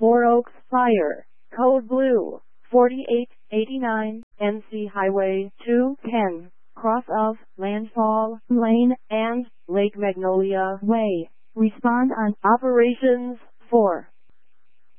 Four Oaks Fire, Code Blue, 4889, NC Highway 210, cross of Landfall Lane and Lake Magnolia Way. Respond on Operations 4.